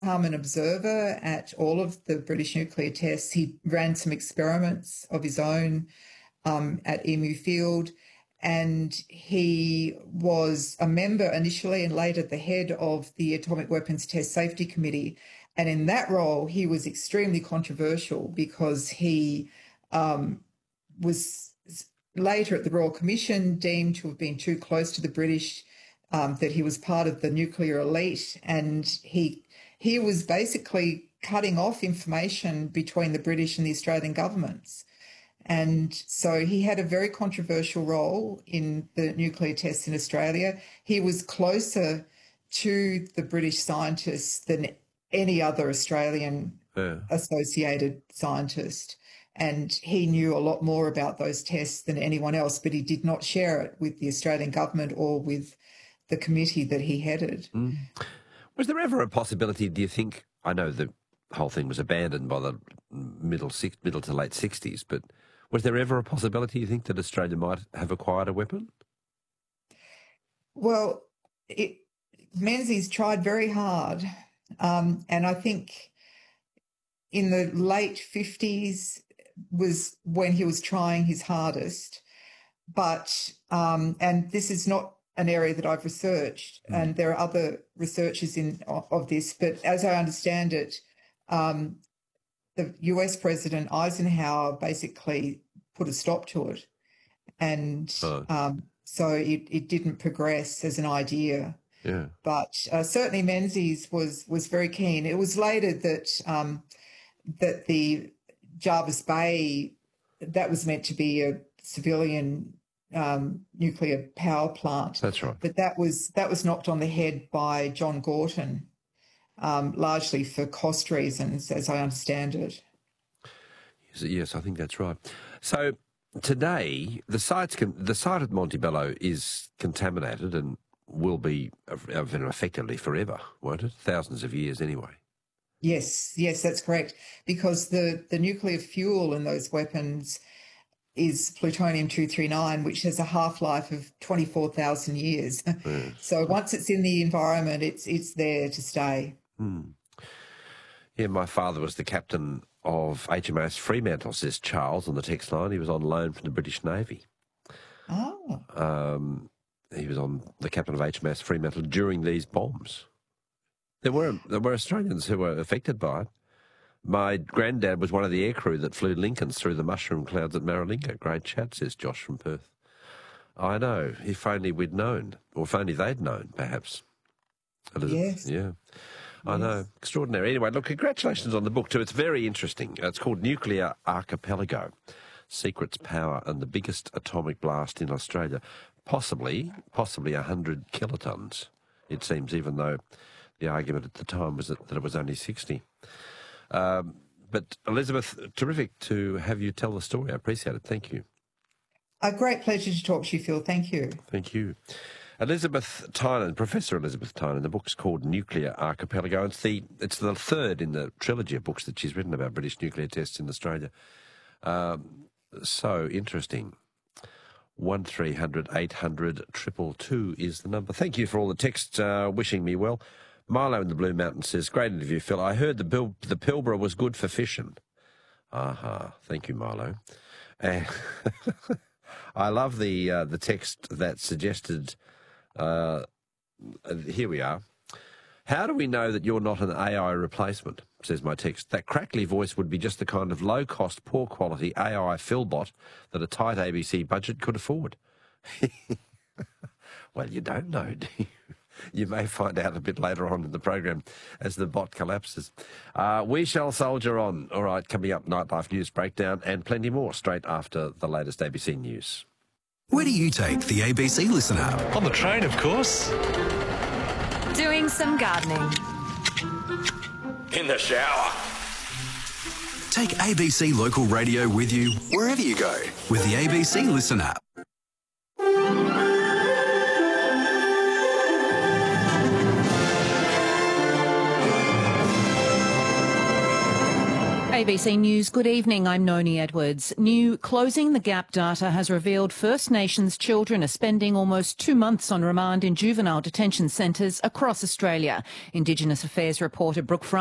become an observer at all of the British nuclear tests. He ran some experiments of his own at Emu Field, and he was a member initially and later the head of the Atomic Weapons Test Safety Committee. And in that role, he was extremely controversial because he was later at the Royal Commission deemed to have been too close to the British, that he was part of the nuclear elite, and he was basically cutting off information between the British and the Australian governments. And so he had a very controversial role in the nuclear tests in Australia. He was closer to the British scientists than any other Australian associated scientist. And he knew a lot more about those tests than anyone else, but he did not share it with the Australian government or with the committee that he headed. Mm. Was there ever a possibility, do you think, I know the whole thing was abandoned by the middle to late 60s, but was there ever a possibility, you think, that Australia might have acquired a weapon? Well, Menzies tried very hard, and I think in the late 50s was when he was trying his hardest. But, and this is not an area that I've researched, and there are other researchers of this, but as I understand it, the US President Eisenhower basically put a stop to it. And so it didn't progress as an idea. Yeah. But certainly Menzies was very keen. It was later that that the Jervis Bay, that was meant to be a civilian nuclear power plant. That's right. But that was knocked on the head by John Gorton, largely for cost reasons, as I understand it. Yes, I think that's right. So today, the site at Montebello is contaminated and will be effectively forever, won't it? Thousands of years anyway. Yes, that's correct. Because the nuclear fuel in those weapons is plutonium-239, which has a half-life of 24,000 years. Mm. So once it's in the environment, it's there to stay. Mm. Yeah, my father was the captain of HMAS Fremantle, says Charles on the text line. He was on loan from the British Navy. Oh. He was the captain of HMAS Fremantle during these bombs. There were Australians who were affected by it. My granddad was one of the aircrew that flew Lincolns through the mushroom clouds at Maralinga. Great chat, says Josh from Perth. I know. If only we'd known, or if only they'd known, perhaps. Yes. Yeah. I know. Extraordinary. Anyway, look, congratulations on the book too. It's very interesting. It's called Nuclear Archipelago, Secrets, Power and the Biggest Atomic Blast in Australia. Possibly 100 kilotons, it seems, even though the argument at the time was that it was only 60. But Elizabeth, terrific to have you tell the story. I appreciate it. Thank you. A great pleasure to talk to you, Phil. Thank you. Thank you. Elizabeth Tynan, Professor Elizabeth Tynan. The book's called Nuclear Archipelago. It's the third in the trilogy of books that she's written about British nuclear tests in Australia. So interesting. 1300 800 222 is the number. Thank you for all the texts wishing me well. Milo in the Blue Mountain says, great interview, Phil. I heard the Pilbara was good for fishing. Aha. Thank you, Milo. I love the text that suggested, here we are. How do we know that you're not an AI replacement, says my text. That crackly voice would be just the kind of low-cost, poor-quality AI Philbot that a tight ABC budget could afford. Well, you don't know, do you? You may find out a bit later on in the program as the bot collapses. We shall soldier on. All right, coming up, Nightlife News Breakdown and plenty more straight after the latest ABC News. Where do you take the ABC Listen app? On the train, of course. Doing some gardening. In the shower. Take ABC Local Radio with you wherever you go with the ABC Listen app. ABC News, good evening. I'm Noni Edwards. New Closing the Gap data has revealed First Nations children are spending almost 2 months on remand in juvenile detention centres across Australia. Indigenous Affairs reporter Brooke